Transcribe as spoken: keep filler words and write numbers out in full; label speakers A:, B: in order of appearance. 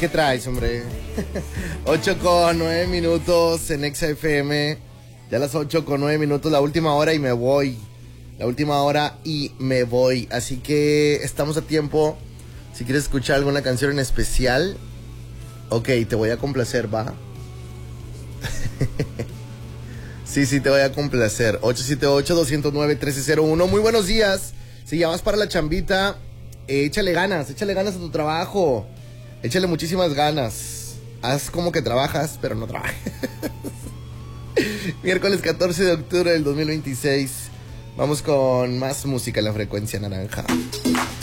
A: ¿qué traes, hombre? ocho con nueve minutos en Exa F M. Ya las ocho con nueve minutos, la última hora y me voy. La última hora y me voy. Así que estamos a tiempo. Si quieres escuchar alguna canción en especial, ok, te voy a complacer, ¿va? Sí, sí, te voy a complacer. ocho siete ocho, dos cero nueve, uno tres cero uno. Muy buenos días. Si ya vas para la chambita, eh, échale ganas, échale ganas a tu trabajo. Échale muchísimas ganas. Haz como que trabajas, pero no trabajas. Miércoles catorce de octubre del dos mil veintiséis. Vamos con más música en la frecuencia naranja.